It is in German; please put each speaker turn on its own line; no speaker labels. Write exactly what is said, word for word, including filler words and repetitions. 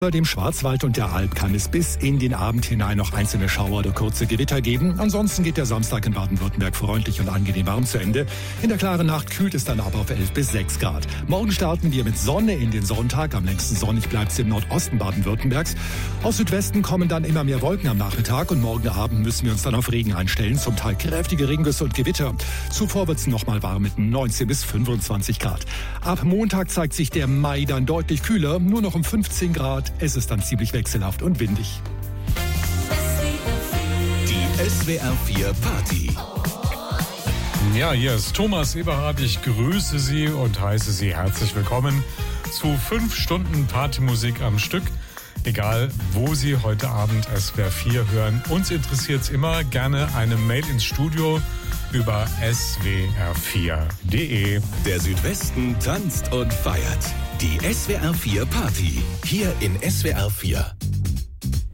Über dem Schwarzwald und der Alb kann es bis in den Abend hinein noch einzelne Schauer oder kurze Gewitter geben. Ansonsten geht der Samstag in Baden-Württemberg freundlich und angenehm warm zu Ende. In der klaren Nacht kühlt es dann aber auf elf bis sechs Grad. Morgen starten wir mit Sonne in den Sonntag. Am längsten sonnig bleibt es im Nordosten Baden-Württembergs. Aus Südwesten kommen dann immer mehr Wolken am Nachmittag und morgen Abend müssen wir uns dann auf Regen einstellen. Zum Teil kräftige Regengüsse und Gewitter. Zuvor wird es nochmal warm mit neunzehn bis fünfundzwanzig Grad. Ab Montag zeigt sich der Mai dann deutlich kühler, nur noch um fünfzehn Grad. Es ist dann ziemlich wechselhaft und windig.
Die S W R vier Party.
Ja, hier ist Thomas Eberhardt. Ich grüße Sie und heiße Sie herzlich willkommen zu fünf Stunden Partymusik am Stück. Egal, wo Sie heute Abend S W R vier hören. Uns interessiert es immer. Gerne eine Mail ins Studio über s w r vier punkt d e.
Der Südwesten tanzt und feiert. Die S W R vier Party. Hier in S W R vier.